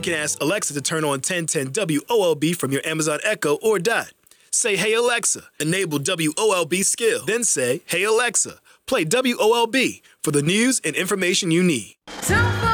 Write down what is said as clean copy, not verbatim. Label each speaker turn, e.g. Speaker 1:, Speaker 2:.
Speaker 1: can ask Alexa to turn on 1010 WOLB from your Amazon Echo or Dot. Say, hey Alexa, enable WOLB skill. Then say, hey Alexa, play WOLB for the news and information you need.